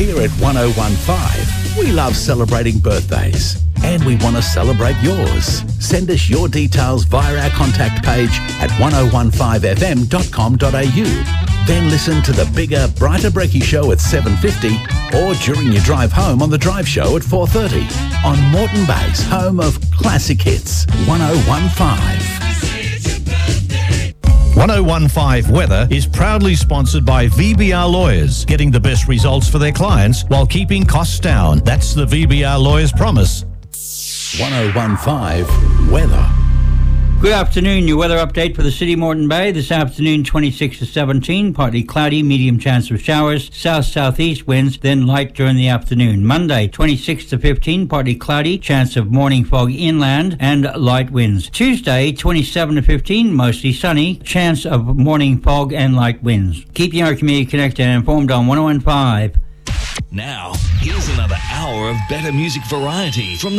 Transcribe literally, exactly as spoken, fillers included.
Here at one oh one five, we love celebrating birthdays, and we want to celebrate yours. Send us your details via our contact page at ten fifteen f m dot com dot a u. Then listen to the bigger, brighter Brekkie Show at seven fifty or during your drive home on the Drive Show at four thirty on Moreton Bay's home of classic hits, one oh one five. ten fifteen Weather is proudly sponsored by V B R Lawyers, getting the best results for their clients while keeping costs down. That's the V B R Lawyers promise. ten fifteen Weather. Good afternoon. Your weather update for the city Moreton Bay. This afternoon, twenty-six to seventeen, partly cloudy, medium chance of showers, south-southeast winds, then light during the afternoon. Monday, twenty-six to fifteen, partly cloudy, chance of morning fog inland and light winds. Tuesday, twenty-seven to fifteen, mostly sunny, chance of morning fog and light winds. Keeping our community connected and informed on ten fifteen. Now, here's another hour of better music variety from the